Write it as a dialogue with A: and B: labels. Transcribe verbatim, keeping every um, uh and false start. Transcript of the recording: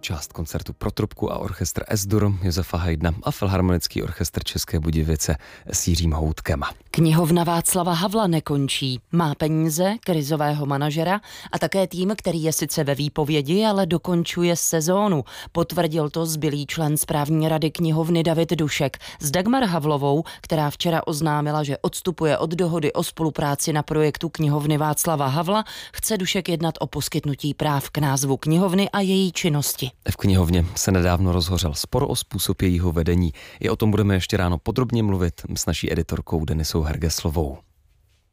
A: část koncertu pro trubku a orchestr S-dur Josefa Haydna a Filharmonický orchestr České Budějovice s Jiřím Houtkem.
B: Knihovna Václava Havla nekončí. Má peníze, krizového manažera a také tým, který je sice ve výpovědi, ale dokončuje sezónu. Potvrdil to zbylý člen správní rady knihovny David Dušek. S Dagmar Havlovou, která včera oznámila, že odstupuje od dohody o spolupráci na projektu knihovny Václava Havla, chce Dušek jednat o poskytnutí práv k názvu knihovny a její činnosti.
A: V knihovně se nedávno rozhořel spor o způsob jejího vedení. I o tom budeme ještě ráno podrobně mluvit s naší editorkou Denisou Hergeslovou.